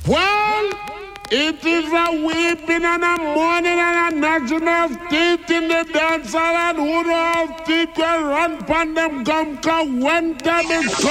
Well, it is a weeping and a mourning and a gnashing of teeth in the dance hall, and who don't have teeth will run pon them gum, 'cause when time is come.